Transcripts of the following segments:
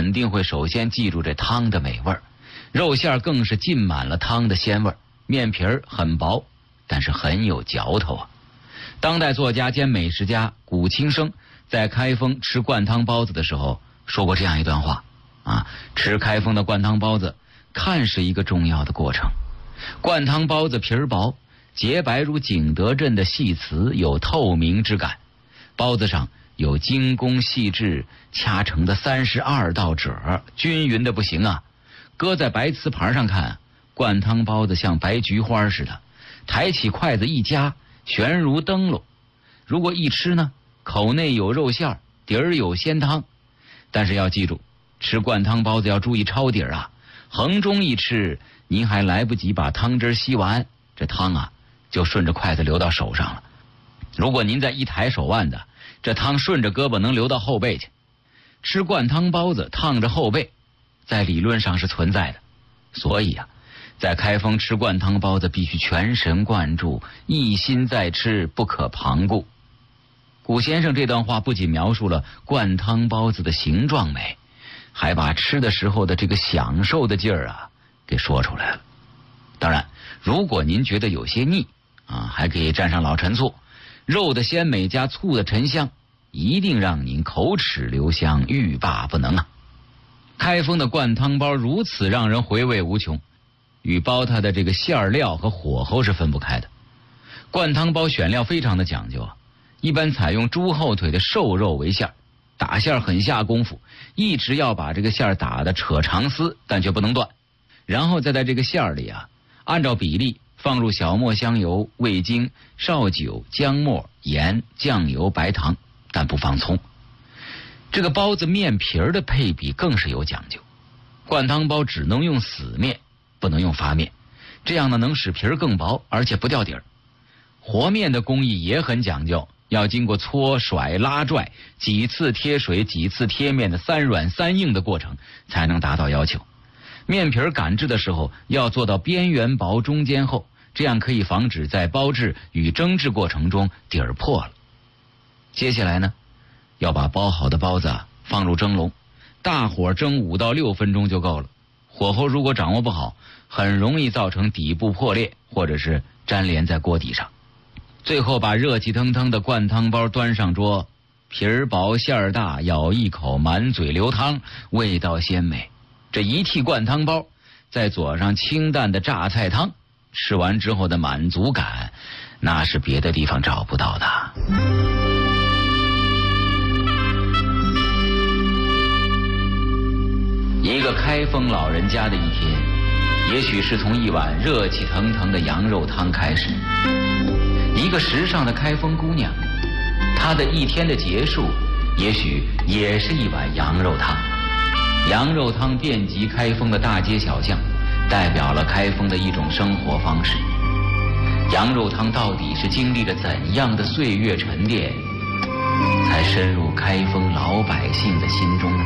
肯定会首先记住这汤的美味儿。肉馅更是浸满了汤的鲜味儿，面皮儿很薄，但是很有嚼头啊。当代作家兼美食家谷清生在开封吃灌汤包子的时候说过这样一段话啊：吃开封的灌汤包子看是一个重要的过程。灌汤包子皮儿薄，洁白如景德镇的细瓷，有透明之感。包子上有精工细致掐成的32道褶，均匀的不行啊。搁在白瓷盘上看，灌汤包子像白菊花似的，抬起筷子一夹，悬如灯笼。如果一吃呢，口内有肉馅，底儿有鲜汤。但是要记住，吃灌汤包子要注意抄底儿啊。横中一吃，您还来不及把汤汁吸完，这汤啊就顺着筷子流到手上了。如果您再一抬手腕的，这汤顺着胳膊能流到后背去。吃灌汤包子烫着后背，在理论上是存在的。所以啊，在开封吃灌汤包子必须全神贯注，一心在吃，不可旁顾。谷先生这段话不仅描述了灌汤包子的形状美，还把吃的时候的这个享受的劲儿啊给说出来了。当然，如果您觉得有些腻啊，还可以蘸上老陈醋，肉的鲜美加醋的沉香，一定让您口齿留香，欲罢不能啊。开封的灌汤包如此让人回味无穷，与包它的这个馅料和火候是分不开的。灌汤包选料非常的讲究啊，一般采用猪后腿的瘦肉为馅，打馅很下功夫，一直要把这个馅打得扯长丝，但却不能断。然后再在这个馅里啊，按照比例放入小磨香油、味精、绍酒、姜末、盐、酱油、白糖，但不放葱。这个包子面皮儿的配比更是有讲究，灌汤包只能用死面，不能用发面，这样呢能使皮儿更薄，而且不掉底儿。和面的工艺也很讲究，要经过搓、甩、拉、拽，几次贴水、几次贴面的3软3硬的过程，才能达到要求。面皮儿擀制的时候要做到边缘薄、中间厚，这样可以防止在包制与蒸制过程中底儿破了。接下来呢，要把包好的包子放入蒸笼，大火蒸5到6分钟就够了。火候如果掌握不好，很容易造成底部破裂，或者是粘连在锅底上。最后把热气腾腾的灌汤包端上桌，皮儿薄馅儿大，咬一口满嘴流汤，味道鲜美。这一屉灌汤包再佐上清淡的榨菜汤，吃完之后的满足感，那是别的地方找不到的。一个开封老人家的一天，也许是从一碗热气腾腾的羊肉汤开始。一个时尚的开封姑娘，她的一天的结束，也许也是一碗羊肉汤。羊肉汤遍及开封的大街小巷，代表了开封的一种生活方式。羊肉汤到底是经历了怎样的岁月沉淀，才深入开封老百姓的心中呢？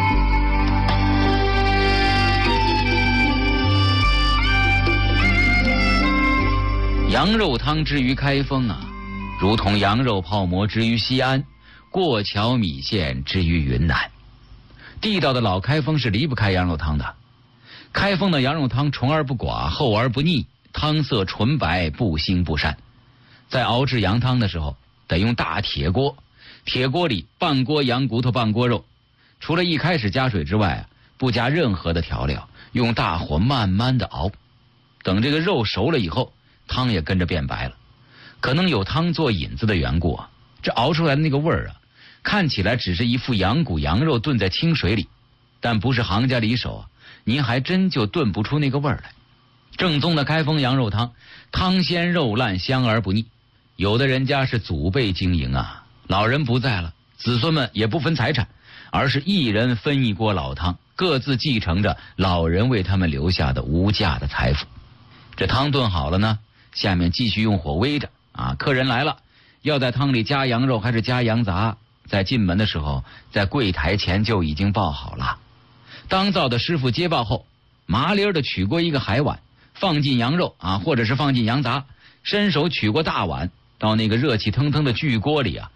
羊肉汤之于开封啊，如同羊肉泡馍之于西安，过桥米线之于云南。地道的老开封是离不开羊肉汤的。开封的羊肉汤纯而不寡，厚而不腻，汤色纯白，不腥不膻。在熬制羊汤的时候，得用大铁锅，铁锅里半锅羊骨头半锅肉，除了一开始加水之外，不加任何的调料，用大火慢慢的熬。等这个肉熟了以后，汤也跟着变白了。可能有汤做引子的缘故啊，这熬出来的那个味儿啊，看起来只是一副羊骨羊肉炖在清水里，但不是行家里手啊，您还真就炖不出那个味儿来。正宗的开封羊肉汤，汤鲜肉烂，香而不腻。有的人家是祖辈经营啊，老人不在了，子孙们也不分财产，而是一人分一锅老汤，各自继承着老人为他们留下的无价的财富。这汤炖好了呢，下面继续用火煨着啊，客人来了，要在汤里加羊肉还是加羊杂，在进门的时候在柜台前就已经报好了。当灶的师傅接报后，麻利儿的取过一个海碗，放进羊肉啊，或者是放进羊杂，伸手取过大碗，到那个热气腾腾的巨锅里啊，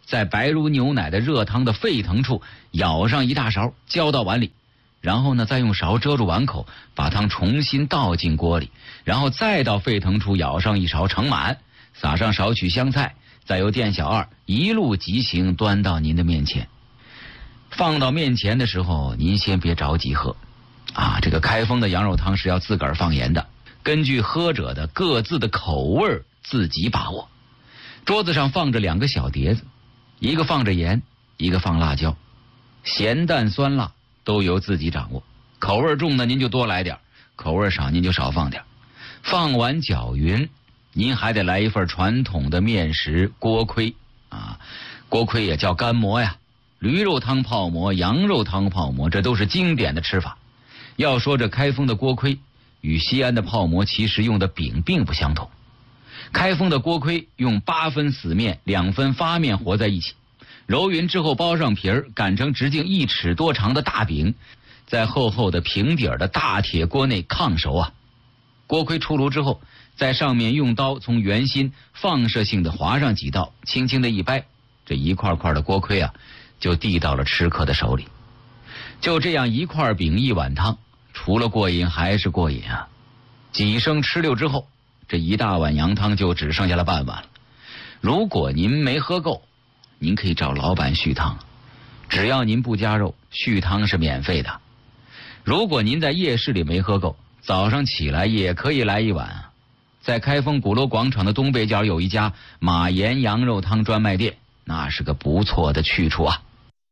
在白如牛奶的热汤的沸腾处舀上一大勺，浇到碗里，然后呢再用勺遮住碗口，把汤重新倒进锅里，然后再到沸腾处舀上一勺盛满，撒上少许香菜，再由店小二一路即行端到您的面前。放到面前的时候，您先别着急喝啊，这个开封的羊肉汤是要自个儿放盐的，根据喝者的各自的口味自己把握。桌子上放着2个小碟子，一个放着盐，一个放辣椒，咸淡酸辣都由自己掌握，口味重的您就多来点，口味少您就少放点。放完搅匀，您还得来一份传统的面食锅盔啊，锅盔也叫干馍呀，驴肉汤泡馍、羊肉汤泡馍，这都是经典的吃法。要说这开封的锅盔与西安的泡馍其实用的饼并不相同。开封的锅盔用8分死面、2分发面和在一起，揉匀之后包上皮儿，擀成直径1尺多长的大饼，在厚厚的平底儿的大铁锅内炕熟啊。锅盔出炉之后，在上面用刀从圆心放射性的划上几道，轻轻的一掰，这一块块的锅盔啊就递到了吃客的手里。就这样一块饼一碗汤，除了过瘾还是过瘾啊。几声吃溜之后，这一大碗羊汤就只剩下了半碗了。如果您没喝够，您可以找老板续汤，只要您不加肉，续汤是免费的。如果您在夜市里没喝够，早上起来也可以来一碗啊。在开封鼓楼广场的东北角有一家马岩羊肉汤专卖店，那是个不错的去处啊。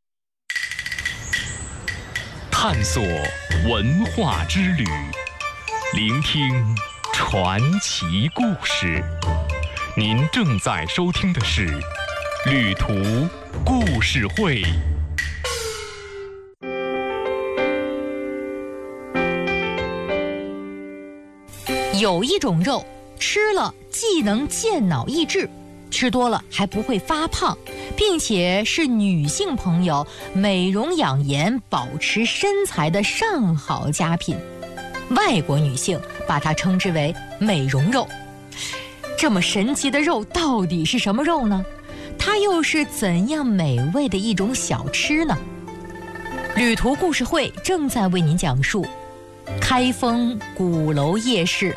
探索文化之旅，聆听传奇故事。您正在收听的是旅途故事会。 有一种肉吃了既能健脑益智，吃多了还不会发胖，并且是女性朋友美容养颜、保持身材的上好佳品。外国女性把它称之为美容肉。这么神奇的肉到底是什么肉呢？它又是怎样美味的一种小吃呢？旅途故事会正在为您讲述开封鼓楼夜市。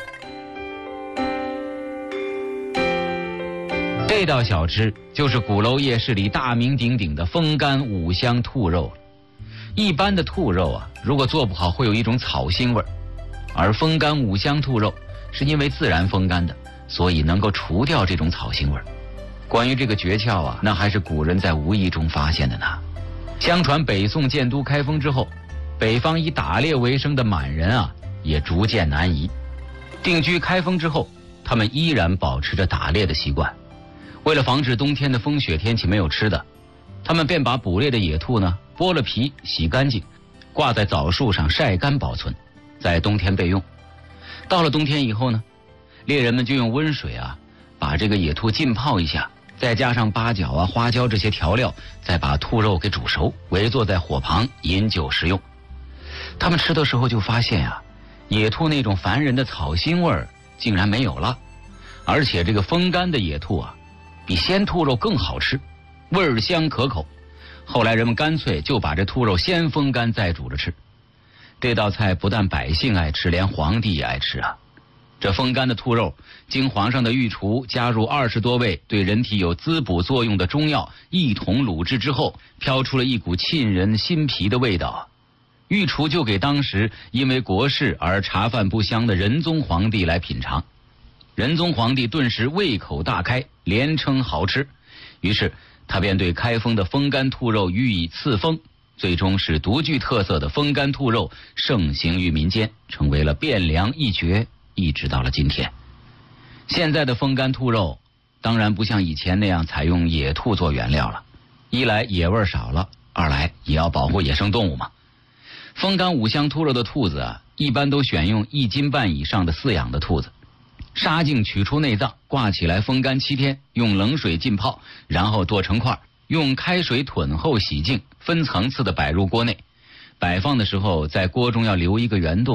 这道小吃就是鼓楼夜市里大名鼎鼎的风干五香兔肉。一般的兔肉啊，如果做不好会有一种草腥味儿，而风干五香兔肉是因为自然风干的，所以能够除掉这种草腥味儿。关于这个诀窍啊，那还是古人在无意中发现的呢。相传北宋建都开封之后，北方以打猎为生的满人啊，也逐渐南移。定居开封之后，他们依然保持着打猎的习惯。为了防止冬天的风雪天气没有吃的，他们便把捕猎的野兔呢剥了皮，洗干净，挂在枣树上晒干保存，在冬天备用。到了冬天以后呢，猎人们就用温水啊把这个野兔浸泡一下，再加上八角啊、花椒这些调料，再把兔肉给煮熟，围坐在火旁饮酒食用。他们吃的时候就发现啊，野兔那种烦人的草腥味儿竟然没有了，而且这个风干的野兔啊比鲜兔肉更好吃，味儿香可口。后来人们干脆就把这兔肉先风干再煮着吃。这道菜不但百姓爱吃，连皇帝也爱吃啊。这风干的兔肉经皇上的御厨加入20多味对人体有滋补作用的中药一同卤制之后，飘出了一股沁人心脾的味道。御厨就给当时因为国事而茶饭不香的仁宗皇帝来品尝。仁宗皇帝顿时胃口大开，连称好吃，于是他便对开封的风干兔肉予以赐封，最终使独具特色的风干兔肉盛行于民间，成为了汴梁一绝，一直到了今天。现在的风干兔肉当然不像以前那样采用野兔做原料了，一来野味少了，二来也要保护野生动物嘛。风干五香兔肉的兔子啊，一般都选用1斤半以上的饲养的兔子，杀净取出内脏，挂起来风干7天，用冷水浸泡，然后剁成块，用开水囤后洗净，分层次的摆入锅内。摆放的时候在锅中要留一个圆洞，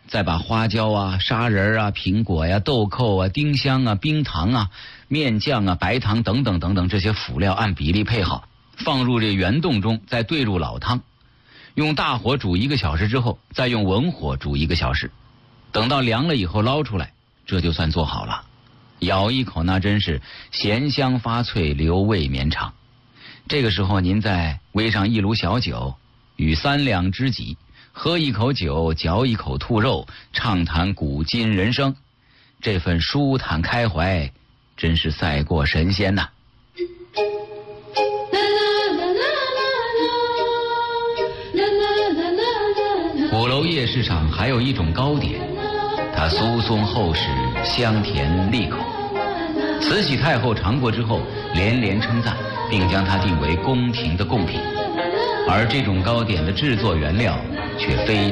再把花椒啊、砂仁啊、苹果呀、豆蔻啊、丁香啊、冰糖啊、面酱啊、白糖等等等等这些辅料按比例配好，放入这圆洞中，再兑入老汤，用大火煮1个小时之后，再用文火煮1个小时，等到凉了以后捞出来，这就算做好了。咬一口那真是咸香发脆，留味绵长。这个时候您再煨上1炉小酒，与3两知己，喝一口酒，嚼一口兔肉，畅谈古今人生，这份舒坦开怀真是赛过神仙呐。鼓楼夜市上还有一种糕点，它酥松厚实，香甜利口。慈禧太后尝过之后连连称赞，并将它定为宫廷的贡品。而这种糕点的制作原料却非